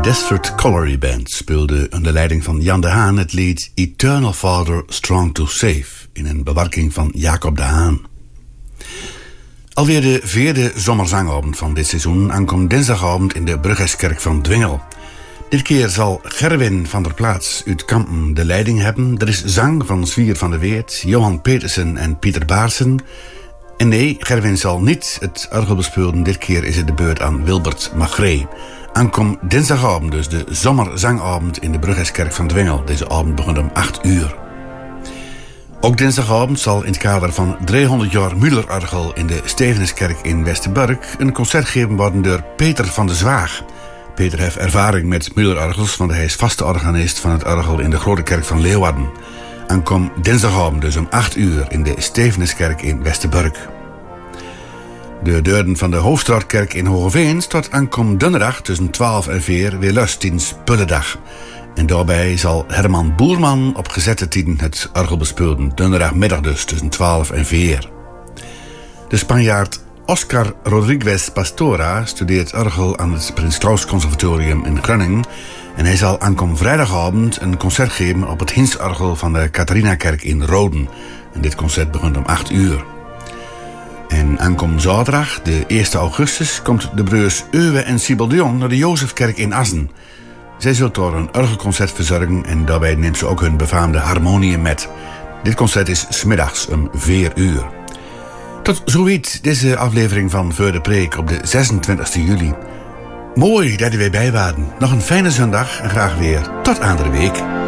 Desperate Colliery Band speelde onder leiding van Jan de Haan het lied Eternal Father Strong to Save in een bewerking van Jacob de Haan. Alweer de 4e zomerzangavond van dit seizoen aankomt dinsdagavond in de Bruggeskerk van Dwingel. Dit keer zal Gerwin van der Plaats uit Kampen de leiding hebben. Er is zang van Zwier van de Weert, Johan Petersen en Pieter Baarsen. En nee, Gerwin zal niet het orgel bespelen. Dit keer is het de beurt aan Wilbert Magree. Aankom dinsdagavond dus de zomerzangavond in de Bruggeskerk van Dwingel. Deze avond begint om 8 uur. Ook dinsdagavond zal in het kader van 300 jaar Müller-orgel in de Stevenenskerk in Westerburg een concert gegeven worden door Peter van de Zwaag. Peter heeft ervaring met Müller-orgels, want hij is vaste organist van het orgel in de Grote Kerk van Leeuwarden. Aankom dinsdagavond dus om 8 uur in de Stevenenskerk in Westerburg. De deuren van de Hoofdstraatkerk in Hogeveen staat aankom donderdag tussen 12 en 4 weer lust tijdens Pullendag. En daarbij zal Herman Boerman op gezette tijden het orgel bespelen. Donderdagmiddag dus tussen 12 en 4. De Spanjaard Oscar Rodriguez Pastora studeert orgel aan het Prins Claus Conservatorium in Groningen. En hij zal aankom vrijdagavond een concert geven op het Hinsorgel van de Catharinakerk in Roden. En dit concert begint om 8 uur. En aankom zaterdag, de 1 augustus, komt de broers Euwe en Sibel de Jong naar de Jozefkerk in Assen. Zij zullen daar een orgelconcert verzorgen en daarbij neemt ze ook hun befaamde harmonium met. Dit concert is 's middags om 4 uur. Tot zoiets deze aflevering van Voor de Preek op de 26 juli. Mooi dat u weer bij waren. Nog een fijne zondag en graag weer tot andere week.